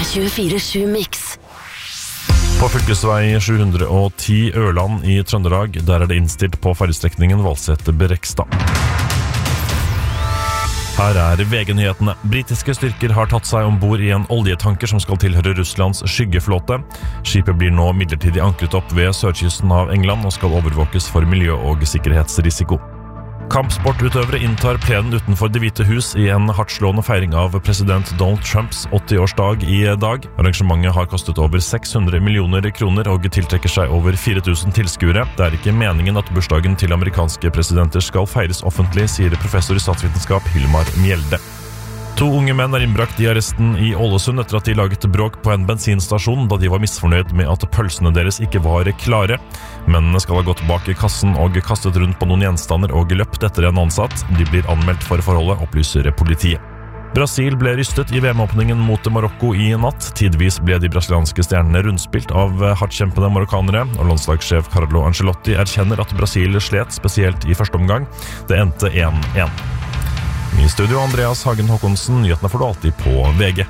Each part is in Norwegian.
24/7 Mix. På fylkesvei 710 Ørland i Trøndelag, der det innstilt på ferjestrekningen Valset-Brekstad. Her VG-nyhetene. Britiske styrker har tatt seg ombord i en oljetanker som skal tilhøre Russlands skyggeflåte. Skipet blir nå midlertidig ankret opp ved sørkysten av England og skal overvåkes for miljø- og sikkerhetsrisiko. Kampsportutøvere inntar plenen utenfor Det hvite hus i en hardtslående feiring av president Donald Trumps 80-årsdag i dag. Arrangementet har kostet over 600 millioner kroner og tiltrekker seg over 4000 tilskuere. Det ikke meningen at bursdagen til amerikanske presidenter skal feires offentlig, sier professor i statsvitenskap Hilmar Mjelde. 2 unge menn innbrakt i arresten i Ålesund etter at de laget bråk på en bensinstasjon da de var misfornøyd med at pølsene deres ikke var klare. Mennene skal ha gått bak i kassen og kastet rundt på noen gjenstander og løpt etter en ansatt. De blir anmeldt for forholdet, opplyser politiet. Brasil ble rystet i VM-åpningen mot Marokko i natt. Tidvis ble de brasilianske stjernene rundspilt av hardtkjempende marokkanere, og landslagssjef Carlo Ancelotti erkjenner at Brasil slet spesielt i første omgang. Det endte 1-1. I studio Andreas Hagen Håkonsen, nyhetene får du alltid på VG.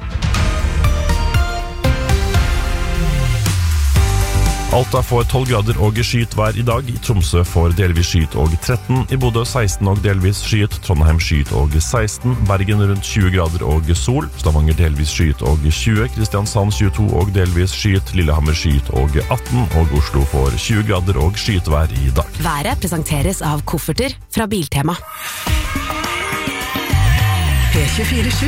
Alta får 12 grader og skyet vær i dag. Tromsø får delvis skyet og 13. I Bodø 16 og delvis skyet. Trondheim skyet og 16. Bergen rundt 20 grader og sol. Stavanger delvis skyet og 20. Kristiansand 22 og delvis skyet. Lillehammer skyet og 18. Og Oslo får 20 grader og skyet vær i dag. Været presenteres av kofferter fra Biltema. P24/7